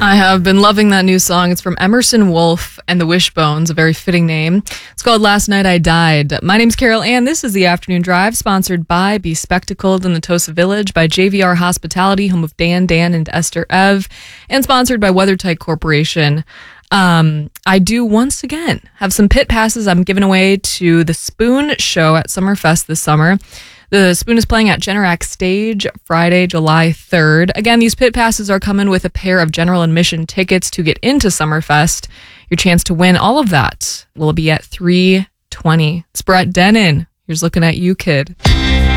I have been loving that new song. It's from Emerson Wolf and the Wishbones, a very fitting name. It's called Last Night I Died. My name's Carol Ann. This is the Afternoon Drive, sponsored by Be Spectacled in the Tosa Village, by JVR Hospitality, home of Dan, and Esther Ev, and sponsored by WeatherTight Corporation. I do once again have some pit passes I'm giving away to the Spoon Show at Summerfest this summer. The Spoon is playing at Generac Stage Friday, July 3rd. Again, these pit passes are coming with a pair of general admission tickets to get into Summerfest. Your chance to win all of that will be at 3:20. It's Brett Dennen. Here's looking at you, kid.